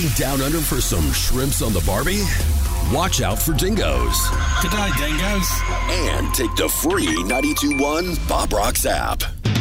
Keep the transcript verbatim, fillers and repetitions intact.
Heading down under for some shrimps on the Barbie? Watch out for dingoes. Good day, dingoes. And take the free ninety-two point one Bob Rocks app.